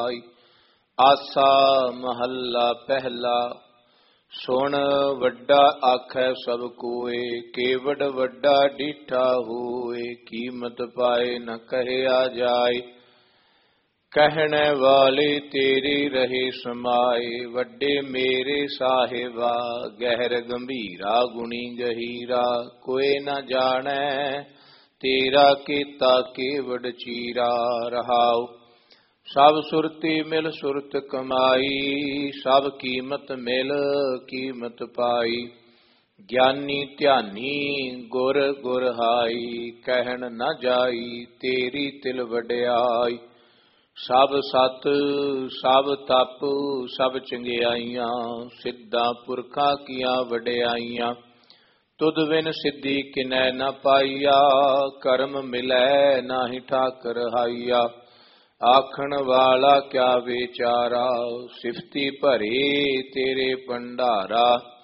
ਆਸਾ ਮਹੱਲਾ ਪਹਿਲਾ। ਸੁਣ ਵੱਡਾ ਆਖੈ ਸਭ ਕੋਏ, ਕੇਵਡ ਵੱਡਾ ਡੀਠਾ ਹੋਏ। ਕੀਮਤ ਪਾਏ ਨ ਕਹਿਆ ਜਾਏ, ਕਹਿਣੇ ਵਾਲੇ ਤੇਰੇ ਰਹੇ ਸਮਾਏ। ਵੱਡੇ ਮੇਰੇ ਸਾਹਿਬਾ, ਗਹਿਰ ਗੰਭੀਰਾ ਗੁਣੀ ਗਹੀਰਾ। ਕੋਏ ਨ ਜਾਣੈ ਤੇਰਾ ਕੀਤਾ ਕੇਵਡ ਚੀਰਾ। ਰਹਾਉ ਸਭ ਸੁਰਤੀ ਮਿਲ ਸੁਰਤ ਕਮਾਈ, ਸਭ ਕੀਮਤ ਮਿਲ ਕੀਮਤ ਪਾਈ। ਗਿਆਨੀ ਧਿਆਨੀ ਗੁਰ ਗੁਰ ਹਾਈ, ਕਹਿਣ ਨ ਜਾਈ ਤੇਰੀ ਤਿਲ ਵਡਿਆਈ। ਸਭ ਸਤ ਸਭ ਤਪ ਸਭ ਚੰਗਿਆਈਆਂ, ਸਿੱਧਾਂ ਪੁਰਖਾਂ ਕੀਆਂ ਵਡਿਆਈਆਂ। ਤੁਧ ਬਿਨ ਸਿੱਧੀ ਕਿਨੈ ਨ ਪਾਈਆ, ਕਰਮ ਮਿਲੈ ਨਾਹੀ ਠਾਕਰ ਹਾਈਆ। ਆਖਣ ਵਾਲਾ ਕਿਆ ਵਿਚਾਰਾ, ਸਿਫਤੀ ਭਰੇ ਤੇਰੇ ਭੰਡਾਰਾ।